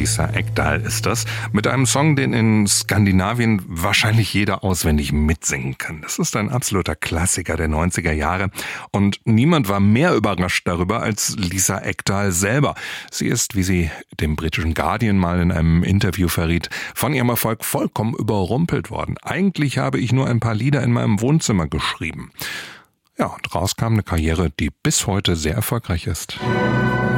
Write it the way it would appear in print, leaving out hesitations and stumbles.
Lisa Ekdahl ist das, mit einem Song, den in Skandinavien wahrscheinlich jeder auswendig mitsingen kann. Das ist ein absoluter Klassiker der 90er Jahre und niemand war mehr überrascht darüber als Lisa Ekdahl selber. Sie ist, wie sie dem britischen Guardian mal in einem Interview verriet, von ihrem Erfolg vollkommen überrumpelt worden. Eigentlich habe ich nur ein paar Lieder in meinem Wohnzimmer geschrieben. Ja, und raus kam eine Karriere, die bis heute sehr erfolgreich ist.